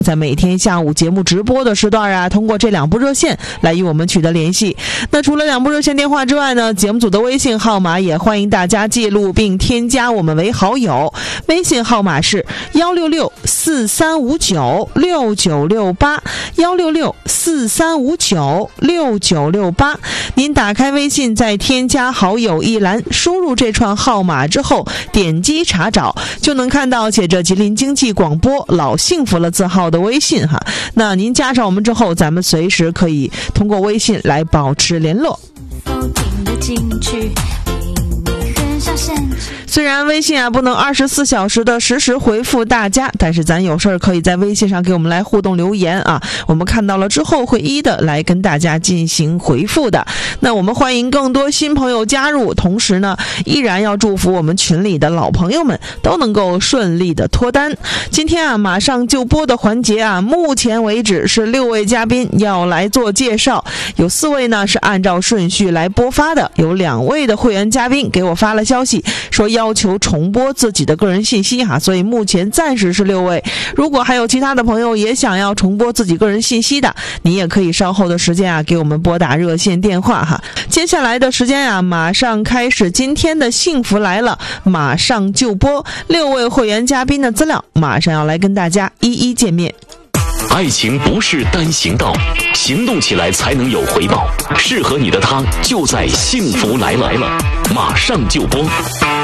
在每天下午节目直播的时段啊，通过这2部热线来与我们取得联系。那除了2部热线电话之外呢，节目组的微信号码也欢迎大家记录并添加我们为好友，微信号码是166-4359-6968，166-4359-6968。您打开微信，在添加好友一栏输入这串号码之后，点击查找，就能看到写着吉林经济广播老幸福了字号的微信哈。那您加上我们之后，咱们随时可以通过微信来保持联络。虽然微信啊不能24小时的实时回复大家，但是咱有事儿可以在微信上给我们来互动留言啊，我们看到了之后会一的来跟大家进行回复的。那我们欢迎更多新朋友加入，同时呢依然要祝福我们群里的老朋友们都能够顺利的脱单。今天啊马上就播的环节啊，目前为止是6位嘉宾要来做介绍，有4位呢是按照顺序来播发的，有2位的会员嘉宾给我发了消息说要求重播自己的个人信息哈，所以目前暂时是6位。如果还有其他的朋友也想要重播自己个人信息的，你也可以稍后的时间啊给我们拨打热线电话哈。接下来的时间啊，马上开始今天的幸福来了，马上就播6位会员嘉宾的资料，马上要来跟大家一一见面。 爱情不是单行道，行动起来才能有回报。适合你的他就在幸福来了，马上就播。